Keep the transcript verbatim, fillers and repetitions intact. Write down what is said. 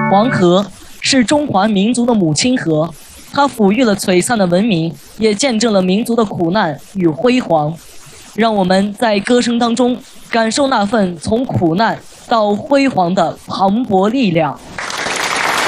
黄河是中华民族的母亲河，它抚育了璀璨的文明，也见证了民族的苦难与辉煌。让我们在歌声当中感受那份从苦难到辉煌的磅礴力量。